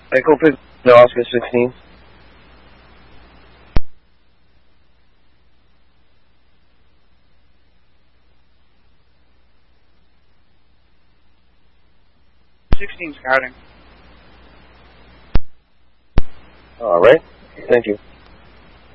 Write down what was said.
Echo pick the Oscar 16. 16 scouting. All right. Thank you.